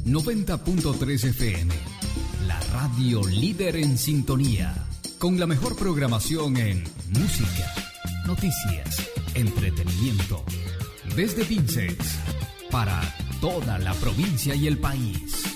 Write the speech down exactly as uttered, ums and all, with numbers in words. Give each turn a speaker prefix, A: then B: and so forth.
A: noventa punto tres F M, la radio líder en sintonía, con la mejor programación en música, noticias, entretenimiento, desde Vinces, para toda la provincia y el país.